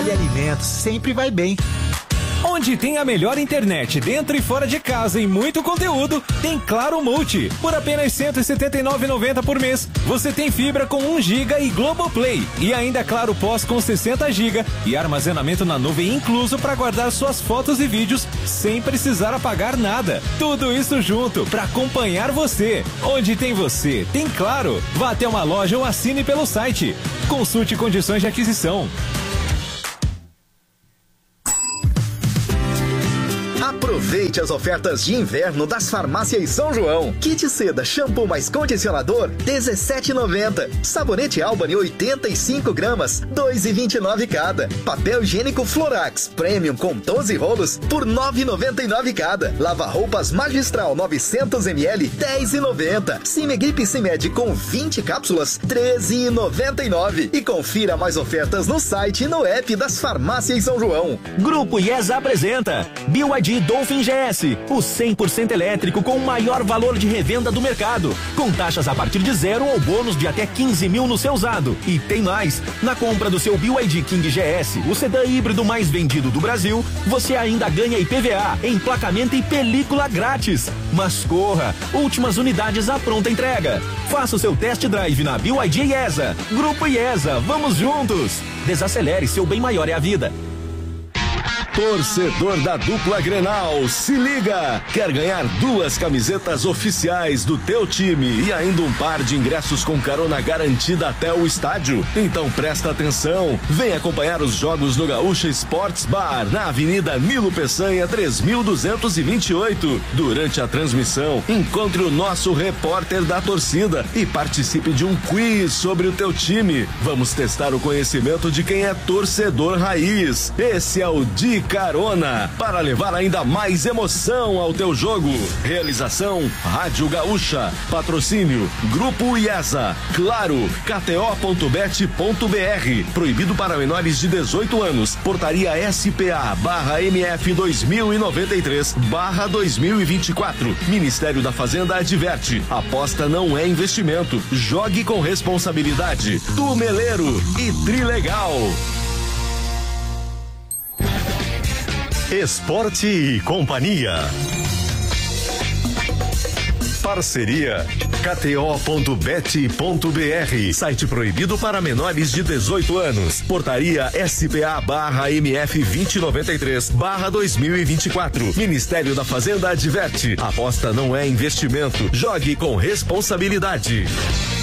Vale Alimentos, sempre vai bem. Onde tem a melhor internet dentro e fora de casa e muito conteúdo, tem Claro Multi. Por apenas R$ 179,90 por mês, você tem fibra com 1 GB e Globoplay. E ainda Claro Pós com 60 GB e armazenamento na nuvem incluso para guardar suas fotos e vídeos sem precisar apagar nada. Tudo isso junto para acompanhar você. Onde tem você, tem Claro. Vá até uma loja ou assine pelo site. Consulte condições de aquisição. Aproveite as ofertas de inverno das Farmácias São João. Kit seda shampoo mais condicionador, R$17,90. Sabonete Albany 85 gramas, R$2,29 cada. Papel higiênico Florax Premium com 12 rolos por R$9,99 cada. Lava-roupas Magistral 900 ml, R$10,90. Cimegrip Cimed com 20 cápsulas, R$13,99. E confira mais ofertas no site e no app das Farmácias São João. Grupo IESA apresenta BYD Dolphin GS, o 100% elétrico com o maior valor de revenda do mercado, com taxas a partir de 0 ou bônus de até 15 mil no seu usado. E tem mais, na compra do seu BYD King GS, o sedã híbrido mais vendido do Brasil, você ainda ganha IPVA, emplacamento e película grátis. Mas corra, últimas unidades à pronta entrega. Faça o seu test drive na BYD IESA. Grupo IESA, vamos juntos. Desacelere, seu bem maior é a vida. Torcedor da dupla Grenal, se liga! Quer ganhar 2 camisetas oficiais do teu time e ainda um par de ingressos com carona garantida até o estádio? Então presta atenção! Vem acompanhar os jogos no Gaúcha Sports Bar, na Avenida Nilo Peçanha, 3228. Durante a transmissão, encontre o nosso repórter da torcida e participe de um quiz sobre o teu time. Vamos testar o conhecimento de quem é torcedor raiz. Esse é o De Carona, para levar ainda mais emoção ao teu jogo. Realização Rádio Gaúcha. Patrocínio Grupo IESA. Claro, KTO.bet.br. Proibido para menores de 18 anos. Portaria SPA/MF 2093/2024. Ministério da Fazenda adverte: aposta não é investimento. Jogue com responsabilidade. Tumeleiro e Trilegal. Esporte e Companhia. Parceria KTO.bet.br. Site proibido para menores de 18 anos. Portaria SPA/MF 2093/2024. Ministério da Fazenda adverte: aposta não é investimento. Jogue com responsabilidade.